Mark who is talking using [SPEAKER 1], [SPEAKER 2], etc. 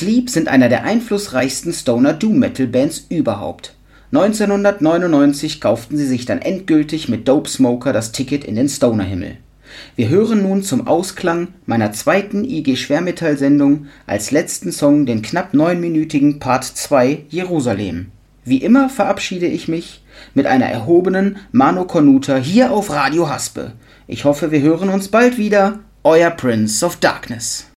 [SPEAKER 1] Sleep sind einer der einflussreichsten Stoner-Doom-Metal-Bands überhaupt. 1999 kauften sie sich dann endgültig mit Dope Smoker das Ticket in den Stoner-Himmel. Wir hören nun zum Ausklang meiner zweiten IG Schwermetall-Sendung als letzten Song den knapp 9-minütigen Part 2 Jerusalem. Wie immer verabschiede ich mich mit einer erhobenen Mano Cornuta hier auf Radio Haspe. Ich hoffe, wir hören uns bald wieder. Euer Prince of Darkness.